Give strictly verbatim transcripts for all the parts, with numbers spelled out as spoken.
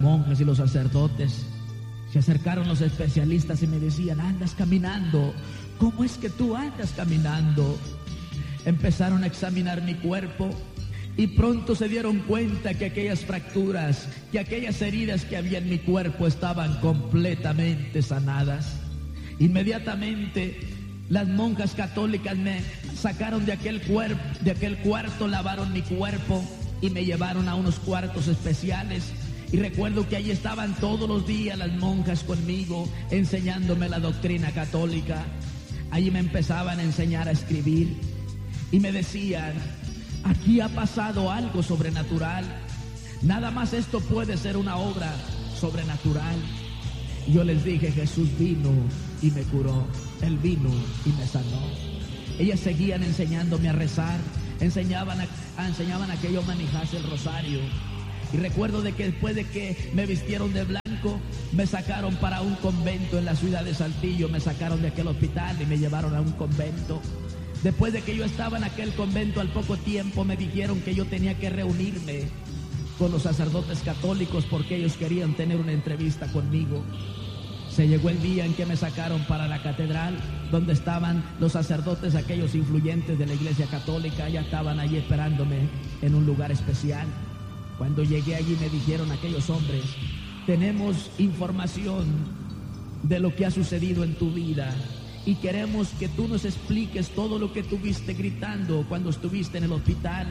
monjas y los sacerdotes. Se acercaron los especialistas y me decían: andas caminando, ¿cómo es que tú andas caminando? Empezaron a examinar mi cuerpo y pronto se dieron cuenta que aquellas fracturas, que aquellas heridas que había en mi cuerpo estaban completamente sanadas. Inmediatamente las monjas católicas me sacaron de aquel cuerpo, de aquel cuarto, lavaron mi cuerpo y me llevaron a unos cuartos especiales. Y recuerdo que allí estaban todos los días las monjas conmigo, enseñándome la doctrina católica. Allí me empezaban a enseñar a escribir y me decían: aquí ha pasado algo sobrenatural. Nada más esto puede ser una obra sobrenatural. Y yo les dije: Jesús vino y me curó. Él vino y me sanó. Ellas seguían enseñándome a rezar, enseñaban a, a, enseñaban a que yo manejase el rosario. Y recuerdo de que después de que me vistieron de blanco, me sacaron para un convento en la ciudad de Saltillo. Me sacaron de aquel hospital y me llevaron a un convento. Después de que yo estaba en aquel convento, al poco tiempo me dijeron que yo tenía que reunirme con los sacerdotes católicos porque ellos querían tener una entrevista conmigo. Se llegó el día en que me sacaron para la catedral, donde estaban los sacerdotes, aquellos influyentes de la Iglesia Católica. Ya estaban allí esperándome en un lugar especial. Cuando llegué allí me dijeron aquellos hombres: tenemos información de lo que ha sucedido en tu vida y queremos que tú nos expliques todo lo que tuviste gritando cuando estuviste en el hospital.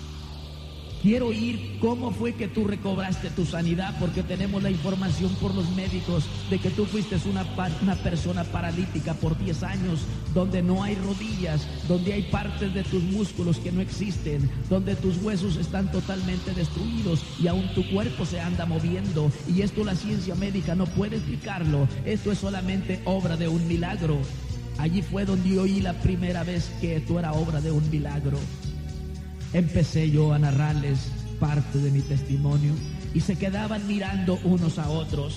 Quiero oír cómo fue que tú recobraste tu sanidad, porque tenemos la información por los médicos de que tú fuiste una, una persona paralítica por diez años, donde no hay rodillas, donde hay partes de tus músculos que no existen, donde tus huesos están totalmente destruidos y aún tu cuerpo se anda moviendo. Y esto la ciencia médica no puede explicarlo. Esto es solamente obra de un milagro. Allí fue donde yo oí la primera vez que esto era obra de un milagro. Empecé yo a narrarles parte de mi testimonio y se quedaban mirando unos a otros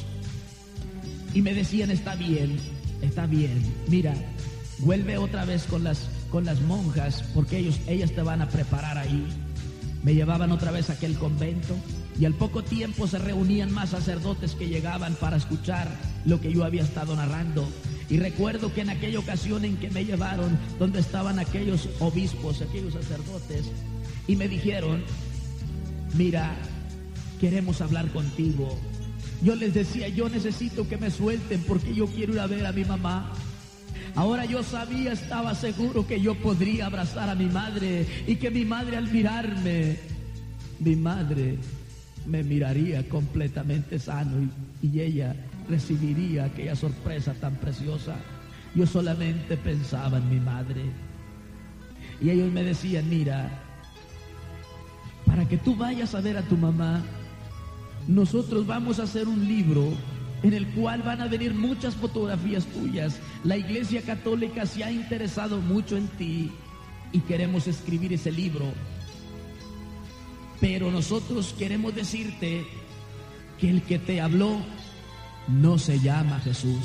y me decían: está bien, está bien, mira, vuelve otra vez con las, con las monjas porque ellos, ellas te van a preparar ahí. Me llevaban otra vez a aquel convento y al poco tiempo se reunían más sacerdotes que llegaban para escuchar lo que yo había estado narrando. Y recuerdo que en aquella ocasión en que me llevaron, donde estaban aquellos obispos, aquellos sacerdotes, y me dijeron: mira, queremos hablar contigo. Yo les decía: yo necesito que me suelten porque yo quiero ir a ver a mi mamá. Ahora yo sabía, estaba seguro que yo podría abrazar a mi madre y que mi madre, al mirarme, mi madre me miraría completamente sano y, y ella recibiría aquella sorpresa tan preciosa. Yo solamente pensaba en mi madre y ellos me decían: mira, para que tú vayas a ver a tu mamá, nosotros vamos a hacer un libro en el cual van a venir muchas fotografías tuyas. La Iglesia Católica se ha interesado mucho en ti y queremos escribir ese libro, pero nosotros queremos decirte que el que te habló no se llama Jesús.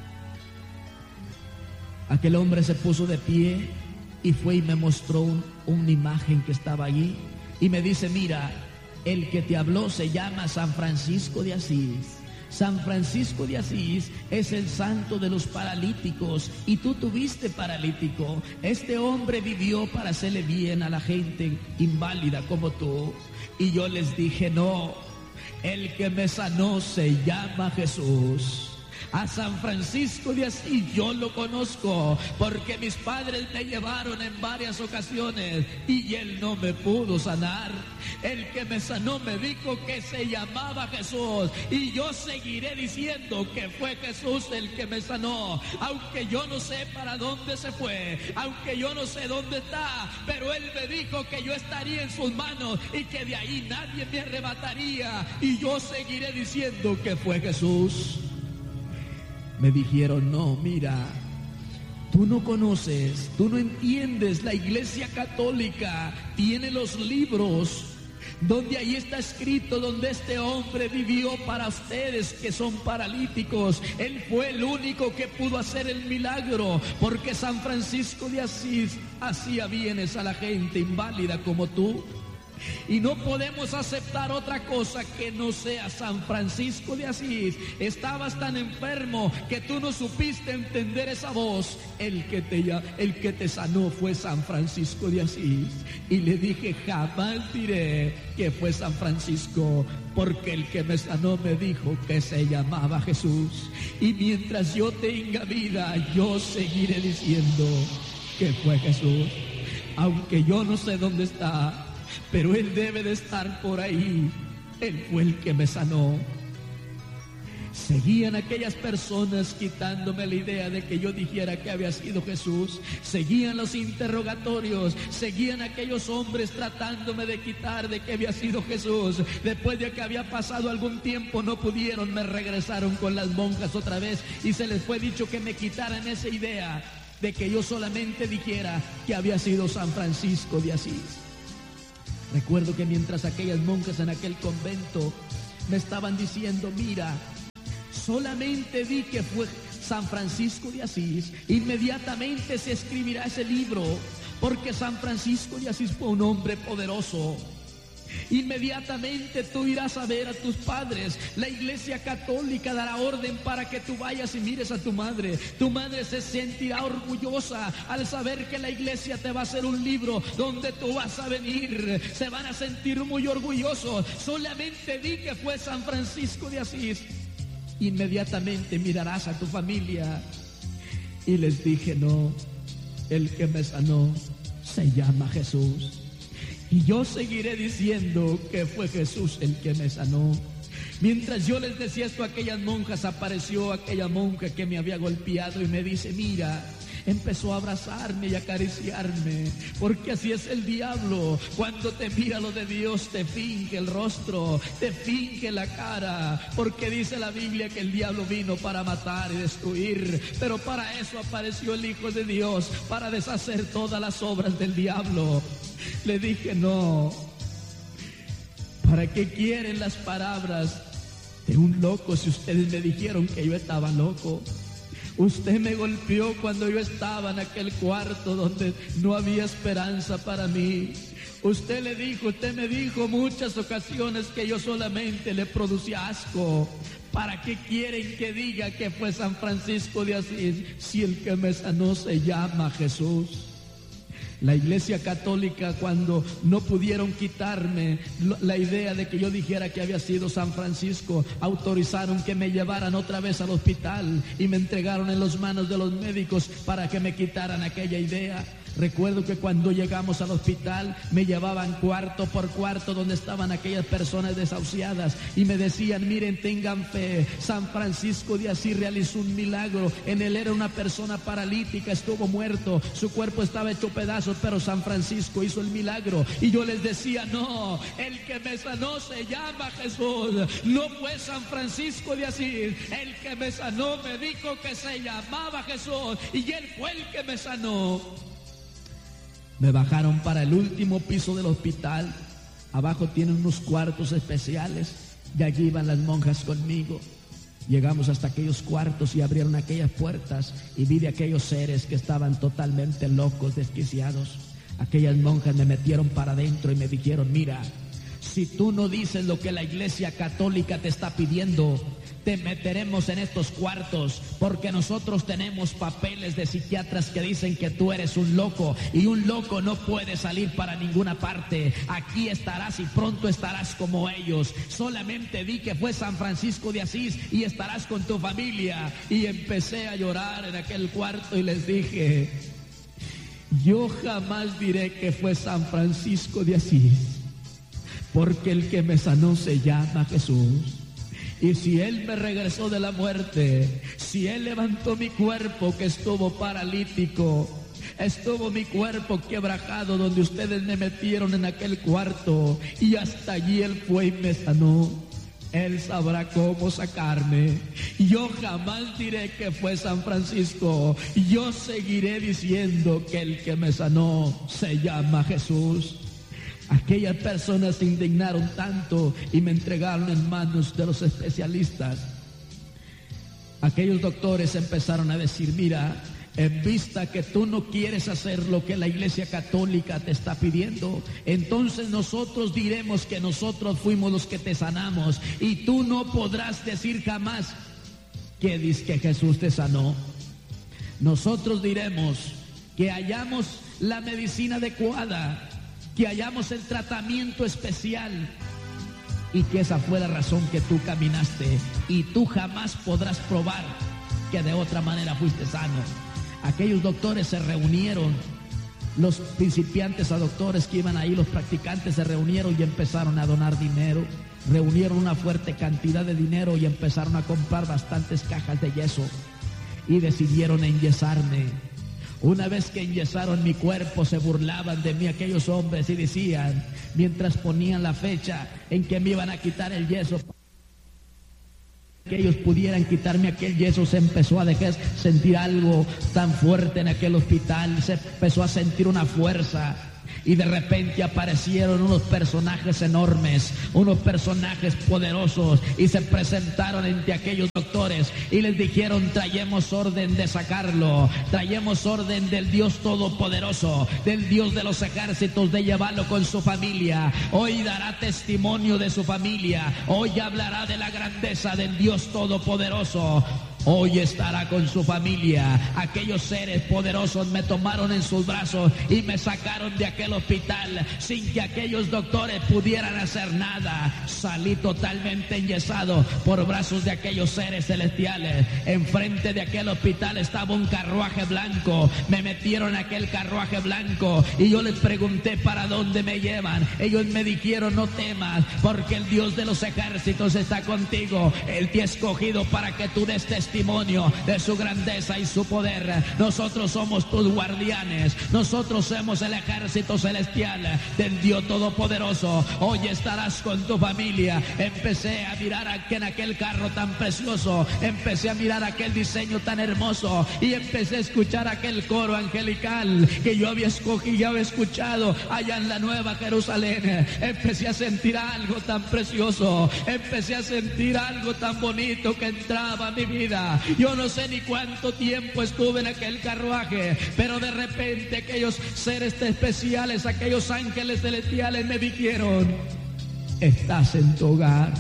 Aquel hombre se puso de pie y fue y me mostró un, una imagen que estaba allí y me dice: mira, el que te habló se llama San Francisco de Asís. San Francisco de Asís es el santo de los paralíticos y tú tuviste paralítico. Este hombre vivió para hacerle bien a la gente inválida como tú. Y yo les dije: no, el que me sanó se llama Jesús. A San Francisco de Asís yo lo conozco porque mis padres me llevaron en varias ocasiones y él no me pudo sanar. El que me sanó me dijo que se llamaba Jesús y yo seguiré diciendo que fue Jesús el que me sanó, aunque yo no sé para dónde se fue, aunque yo no sé dónde está, pero él me dijo que yo estaría en sus manos y que de ahí nadie me arrebataría, y yo seguiré diciendo que fue Jesús. Me dijeron: no, mira, tú no conoces, tú no entiendes. La Iglesia Católica tiene los libros donde ahí está escrito donde este hombre vivió para ustedes que son paralíticos. Él fue el único que pudo hacer el milagro, porque San Francisco de Asís hacía bienes a la gente inválida como tú. Y no podemos aceptar otra cosa que no sea San Francisco de Asís. Estabas tan enfermo que tú no supiste entender esa voz. El que te, el que te sanó fue San Francisco de Asís. Y le dije, jamás diré que fue San Francisco, porque el que me sanó me dijo que se llamaba Jesús. Y mientras yo tenga vida, yo seguiré diciendo que fue Jesús. Aunque yo no sé dónde está, pero Él debe de estar por ahí. Él fue el que me sanó. Seguían aquellas personas quitándome la idea de que yo dijera que había sido Jesús. Seguían los interrogatorios. Seguían aquellos hombres tratándome de quitar de que había sido Jesús. Después de que había pasado algún tiempo, no pudieron, me regresaron con las monjas otra vez y se les fue dicho que me quitaran esa idea de que yo solamente dijera que había sido San Francisco de Asís. Recuerdo que mientras aquellas monjas en aquel convento me estaban diciendo, mira, solamente di que fue San Francisco de Asís, inmediatamente se escribirá ese libro, porque San Francisco de Asís fue un hombre poderoso. Inmediatamente tú irás a ver a tus padres. La Iglesia Católica dará orden para que tú vayas y mires a tu madre. Tu madre se sentirá orgullosa al saber que la Iglesia te va a hacer un libro donde tú vas a venir. Se van a sentir muy orgullosos. Solamente di que fue San Francisco de Asís. Inmediatamente mirarás a tu familia. Y les dije, no, el que me sanó se llama Jesús. Y yo seguiré diciendo que fue Jesús el que me sanó. Mientras yo les decía esto a aquellas monjas, apareció aquella monja que me había golpeado y me dice, mira, empezó a abrazarme y acariciarme, porque así es el diablo. Cuando te mira lo de Dios, te finge el rostro, te finge la cara, porque dice la Biblia que el diablo vino para matar y destruir, pero para eso apareció el Hijo de Dios, para deshacer todas las obras del diablo. Le dije, no, ¿para qué quieren las palabras de un loco si ustedes me dijeron que yo estaba loco? Usted me golpeó cuando yo estaba en aquel cuarto donde no había esperanza para mí. Usted le dijo, usted me dijo muchas ocasiones que yo solamente le producía asco. ¿Para qué quieren que diga que fue San Francisco de Asís si el que me sanó se llama Jesús? La Iglesia Católica, cuando no pudieron quitarme la idea de que yo dijera que había sido San Francisco, autorizaron que me llevaran otra vez al hospital y me entregaron en las manos de los médicos para que me quitaran aquella idea. Recuerdo que cuando llegamos al hospital me llevaban cuarto por cuarto donde estaban aquellas personas desahuciadas y me decían, miren, tengan fe, San Francisco de Asís realizó un milagro. En él era una persona paralítica, estuvo muerto, su cuerpo estaba hecho pedazos, pero San Francisco hizo el milagro. Y yo les decía, no, el que me sanó se llama Jesús, no fue San Francisco de Asís. El que me sanó me dijo que se llamaba Jesús y él fue el que me sanó. Me bajaron para el último piso del hospital. Abajo tienen unos cuartos especiales y allí iban las monjas conmigo. Llegamos hasta aquellos cuartos y abrieron aquellas puertas y vi de aquellos seres que estaban totalmente locos, desquiciados. Aquellas monjas me metieron para adentro y me dijeron, mira, si tú no dices lo que la Iglesia Católica te está pidiendo, te meteremos en estos cuartos, porque nosotros tenemos papeles de psiquiatras que dicen que tú eres un loco y un loco no puede salir para ninguna parte. Aquí estarás y pronto estarás como ellos. Solamente di que fue San Francisco de Asís y estarás con tu familia. Y empecé a llorar en aquel cuarto y les dije, yo jamás diré que fue San Francisco de Asís, porque el que me sanó se llama Jesús. Y si Él me regresó de la muerte, si Él levantó mi cuerpo que estuvo paralítico, estuvo mi cuerpo quebrajado donde ustedes me metieron en aquel cuarto, y hasta allí Él fue y me sanó, Él sabrá cómo sacarme. Yo jamás diré que fue San Francisco, yo seguiré diciendo que el que me sanó se llama Jesús. Aquellas personas se indignaron tanto y me entregaron en manos de los especialistas. Aquellos doctores empezaron a decir, mira, En vista que tú no quieres hacer lo que la Iglesia Católica te está pidiendo, entonces nosotros diremos que nosotros fuimos los que te sanamos, y tú no podrás decir jamás que dices que Jesús te sanó. Nosotros diremos que hallamos la medicina adecuada, que hallamos el tratamiento especial, y que esa fue la razón que tú caminaste, y tú jamás podrás probar que de otra manera fuiste sano. Aquellos doctores se reunieron, los principiantes a doctores que iban ahí, los practicantes se reunieron y empezaron a donar dinero. Reunieron una fuerte cantidad de dinero y empezaron a comprar bastantes cajas de yeso, y decidieron enyesarme. Una vez que enyesaron mi cuerpo, se burlaban de mí aquellos hombres y decían, mientras ponían la fecha en que me iban a quitar el yeso, que ellos pudieran quitarme aquel yeso, se empezó a dejar sentir algo tan fuerte en aquel hospital, se empezó a sentir una fuerza. Y de repente aparecieron unos personajes enormes, unos personajes poderosos, y se presentaron ante aquellos doctores y les dijeron, traemos orden de sacarlo, traemos orden del Dios Todopoderoso, del Dios de los ejércitos, de llevarlo con su familia. Hoy dará testimonio de su familia, hoy hablará de la grandeza del Dios Todopoderoso. Hoy estará con su familia. Aquellos seres poderosos me tomaron en sus brazos y me sacaron de aquel hospital sin que aquellos doctores pudieran hacer nada. Salí totalmente enyesado por brazos de aquellos seres celestiales. Enfrente de aquel hospital estaba un carruaje blanco. Me metieron a aquel carruaje blanco y yo les pregunté, ¿para dónde me llevan? Ellos me dijeron, no temas, porque el Dios de los ejércitos está contigo. Él te ha escogido para que tú des testimonio de su grandeza y su poder. Nosotros somos tus guardianes, nosotros somos el ejército celestial del Dios Todopoderoso. Hoy estarás con tu familia. Empecé a mirar aquel, en aquel carro tan precioso, empecé a mirar aquel diseño tan hermoso y empecé a escuchar aquel coro angelical que yo había escogido y había escuchado allá en la Nueva Jerusalén. Empecé a sentir algo tan precioso, empecé a sentir algo tan bonito que entraba a mi vida. Yo no sé ni cuánto tiempo estuve en aquel carruaje, pero de repente aquellos seres especiales, aquellos ángeles celestiales me dijeron, estás en tu hogar.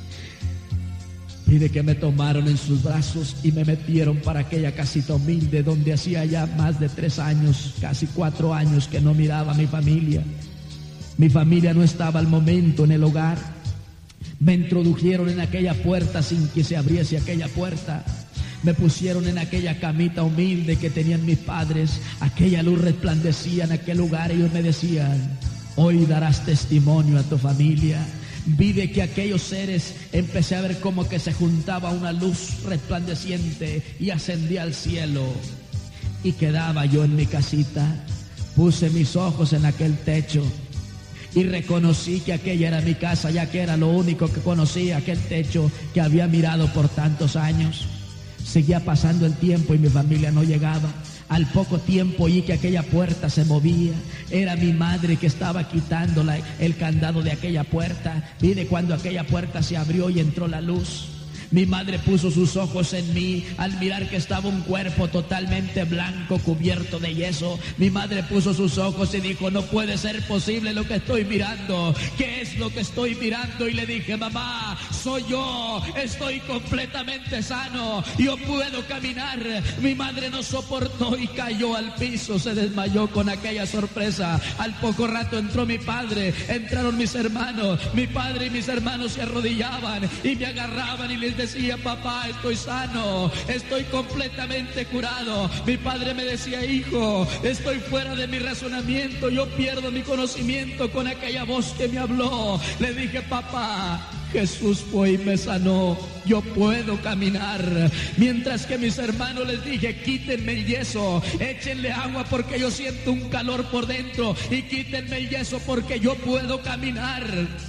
Pide que me tomaron en sus brazos y me metieron para aquella casita humilde donde hacía ya más de tres años, casi cuatro años que no miraba a mi familia. Mi familia no estaba al momento en el hogar. Me introdujeron en aquella puerta sin que se abriese aquella puerta. Me pusieron en aquella camita humilde que tenían mis padres. Aquella luz resplandecía en aquel lugar. Ellos me decían, hoy darás testimonio a tu familia. Vi de que aquellos seres, empecé a ver como que se juntaba una luz resplandeciente y ascendía al cielo. Y quedaba yo en mi casita. Puse mis ojos en aquel techo y reconocí que aquella era mi casa, ya que era lo único que conocía, aquel techo que había mirado por tantos años. Seguía pasando el tiempo y mi familia no llegaba. Al poco tiempo oí que aquella puerta se movía. Era mi madre que estaba quitando la, el candado de aquella puerta. Mire, cuando aquella puerta se abrió y entró la luz, mi madre puso sus ojos en mí al mirar que estaba un cuerpo totalmente blanco cubierto de yeso. Mi madre puso sus ojos y dijo, no puede ser posible lo que estoy mirando. ¿Qué es lo que estoy mirando? Y le dije, mamá, soy yo, estoy completamente sano, yo puedo caminar. Mi madre no soportó y cayó al piso, se desmayó con aquella sorpresa. Al poco rato entró mi padre, entraron mis hermanos. Mi padre y mis hermanos se arrodillaban y me agarraban y les decía, papá, estoy sano, estoy completamente curado. Mi padre me decía, hijo, estoy fuera de mi razonamiento, yo pierdo mi conocimiento con aquella voz que me habló. Le dije, papá, Jesús fue y me sanó, yo puedo caminar. Mientras que mis hermanos les dije, quítenme el yeso, échenle agua porque yo siento un calor por dentro, y quítenme el yeso porque yo puedo caminar.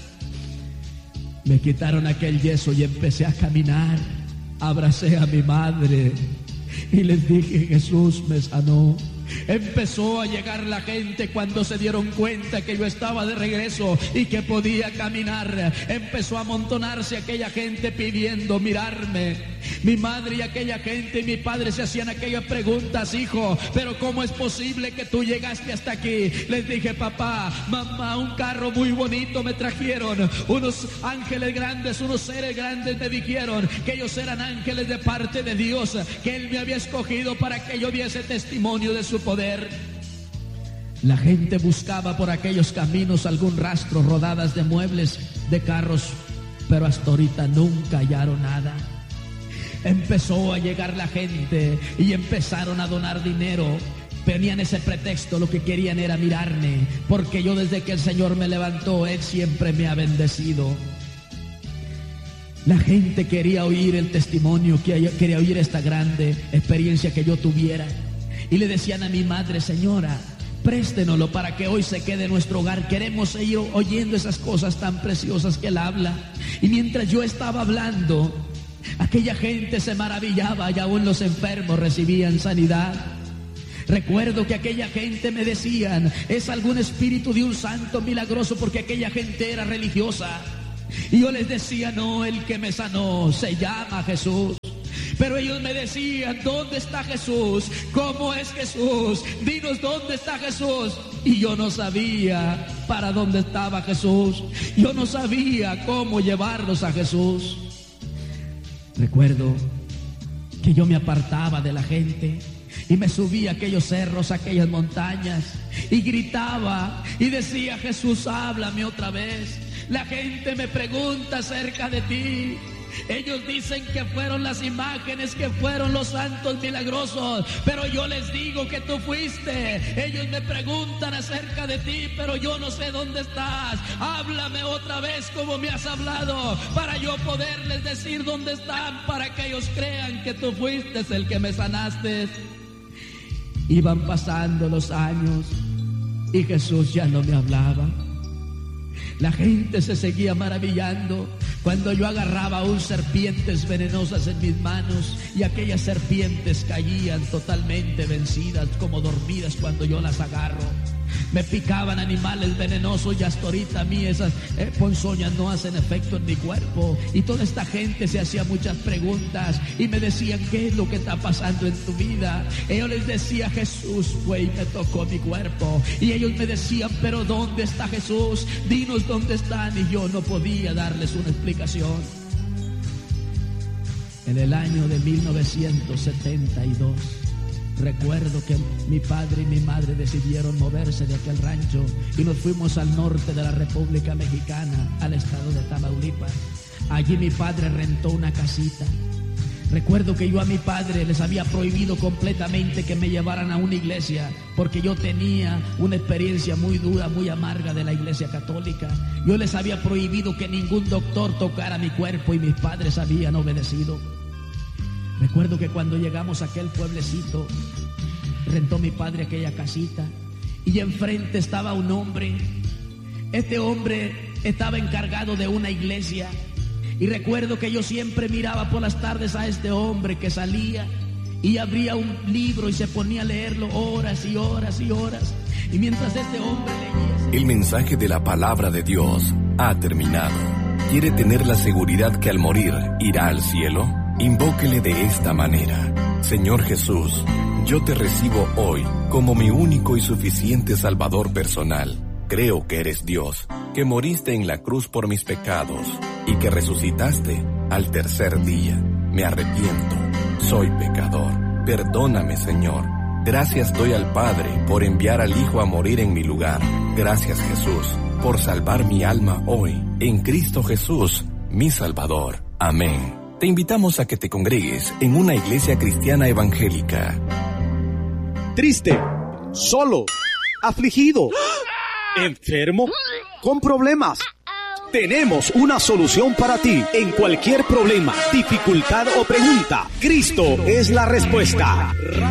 Me quitaron aquel yeso y empecé a caminar. Abracé a mi madre y les dije, Jesús me sanó, Empezó a llegar la gente cuando se dieron cuenta que yo estaba de regreso y que podía caminar. Empezó a amontonarse aquella gente pidiendo mirarme. Mi madre y aquella gente y mi padre se hacían aquellas preguntas: hijo, pero ¿cómo es posible que tú llegaste hasta aquí? Les dije: papá, mamá, un carro muy bonito me trajeron. Unos ángeles grandes, unos seres grandes me dijeron que ellos eran ángeles de parte de Dios, que Él me había escogido para que yo diese testimonio de su poder. La gente buscaba por aquellos caminos algún rastro, rodadas de muebles, de carros, pero hasta ahorita nunca hallaron nada. Empezó a llegar la gente y empezaron a donar dinero. Tenían ese pretexto, lo que querían era mirarme, porque yo desde que el Señor me levantó, Él siempre me ha bendecido. La gente quería oír el testimonio, quería oír esta grande experiencia que yo tuviera. Y le decían a mi madre: señora, préstenoslo para que hoy se quede en nuestro hogar. Queremos seguir oyendo esas cosas tan preciosas que Él habla. Y mientras yo estaba hablando, aquella gente se maravillaba y aún los enfermos recibían sanidad. Recuerdo que aquella gente me decían: es algún espíritu de un santo milagroso, porque aquella gente era religiosa. Y yo les decía: no, el que me sanó se llama Jesús. Pero ellos me decían: ¿dónde está Jesús? ¿Cómo es Jesús? Dinos dónde está Jesús. Y yo no sabía para dónde estaba Jesús. Yo no sabía cómo llevarlos a Jesús. Recuerdo que yo me apartaba de la gente y me subía a aquellos cerros, a aquellas montañas, y gritaba y decía: Jesús, háblame otra vez. La gente me pregunta acerca de ti. Ellos dicen que fueron las imágenes, que fueron los santos milagrosos, pero yo les digo que tú fuiste. Ellos me preguntan acerca de ti, pero yo no sé dónde estás. Háblame otra vez como me has hablado, para yo poderles decir dónde están, para que ellos crean que tú fuiste el que me sanaste. Iban pasando los años y Jesús ya no me hablaba. La gente se seguía maravillando cuando yo agarraba aún serpientes venenosas en mis manos, y aquellas serpientes caían totalmente vencidas, como dormidas cuando yo las agarro. Me picaban animales venenosos y hasta ahorita a mí esas eh, ponzoñas no hacen efecto en mi cuerpo. Y toda esta gente se hacía muchas preguntas y me decían: ¿qué es lo que está pasando en tu vida? Y yo les decía: Jesús fue y me tocó mi cuerpo. Y ellos me decían: ¿pero dónde está Jesús? Dinos dónde están. Y yo no podía darles una explicación. En el año de mil novecientos setenta y dos, recuerdo que mi padre y mi madre decidieron moverse de aquel rancho y nos fuimos al norte de la República Mexicana, al estado de Tamaulipas. Allí mi padre rentó una casita. Recuerdo que yo a mi padre les había prohibido completamente que me llevaran a una iglesia, porque yo tenía una experiencia muy dura, muy amarga de la iglesia católica. Yo les había prohibido que ningún doctor tocara mi cuerpo y mis padres habían obedecido. Recuerdo que cuando llegamos a aquel pueblecito, rentó mi padre aquella casita y enfrente estaba un hombre. Este hombre estaba encargado de una iglesia, y recuerdo que yo siempre miraba por las tardes a este hombre que salía y abría un libro y se ponía a leerlo horas y horas y horas. Y mientras este hombre leía... El mensaje de la palabra de Dios ha terminado. ¿Quiere tener la seguridad que al morir irá al cielo? Invóquele de esta manera: Señor Jesús, yo te recibo hoy como mi único y suficiente Salvador personal. Creo que eres Dios, que moriste en la cruz por mis pecados y que resucitaste al tercer día. Me arrepiento, soy pecador. Perdóname, Señor. Gracias doy al Padre por enviar al Hijo a morir en mi lugar. Gracias, Jesús, por salvar mi alma hoy, en Cristo Jesús, mi Salvador. Amén. Te invitamos a que te congregues en una iglesia cristiana evangélica. Triste, solo, afligido, enfermo, con problemas. Tenemos una solución para ti en cualquier problema, dificultad o pregunta. Cristo es la respuesta.